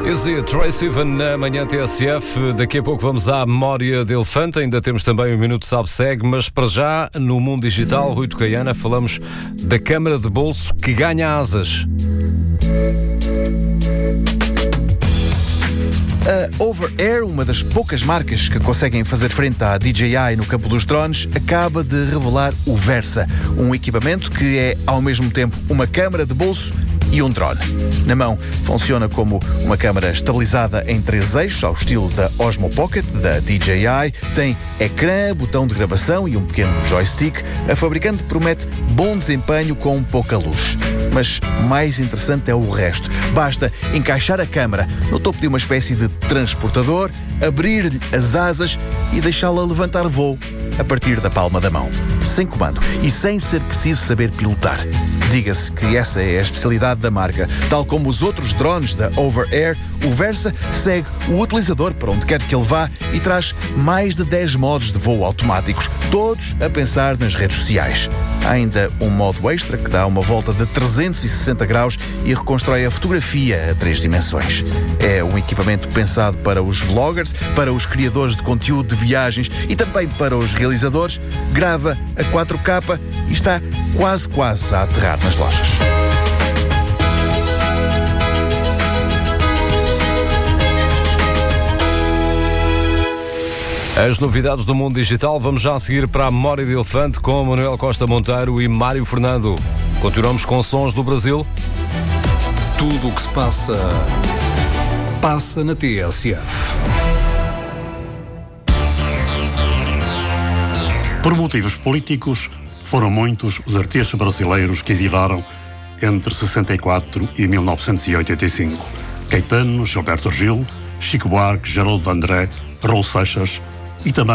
Easy, Trace Even na manhã TSF. Daqui a pouco vamos à memória de elefante. Ainda temos também o Minuto Sabe-Segue, mas para já, no mundo digital, Rui Tocaiana, falamos da câmara de bolso que ganha asas. A Overair, uma das poucas marcas que conseguem fazer frente à DJI no campo dos drones, acaba de revelar o Versa, um equipamento que é ao mesmo tempo uma câmara de bolso e um drone. Na mão, funciona como uma câmara estabilizada em 3 eixos, ao estilo da Osmo Pocket, da DJI. Tem ecrã, botão de gravação e um pequeno joystick. A fabricante promete bom desempenho com pouca luz. Mas mais interessante é o resto. Basta encaixar a câmara no topo de uma espécie de transportador, abrir-lhe as asas e deixá-la levantar voo a partir da palma da mão, sem comando e sem ser preciso saber pilotar. Diga-se que essa é a especialidade da marca. Tal como os outros drones da Overair, o Versa segue o utilizador para onde quer que ele vá e traz mais de 10 modos de voo automáticos, todos a pensar nas redes sociais. Há ainda um modo extra que dá uma volta de 360 graus e reconstrói a fotografia a 3 dimensões. É um equipamento pensado para os vloggers, para os criadores de conteúdo de viagens e também para os realizadores. Grava a 4K e está quase a aterrar nas lojas. As novidades do mundo digital, vamos já a seguir para a memória de elefante com Manuel Costa Monteiro e Mário Fernando. Continuamos com sons do Brasil. Tudo o que se passa na TSF. Por motivos políticos, foram muitos os artistas brasileiros que exilaram entre 64 e 1985. Caetano, Gilberto Gil, Chico Buarque, Geraldo Vandré, Raul Seixas e também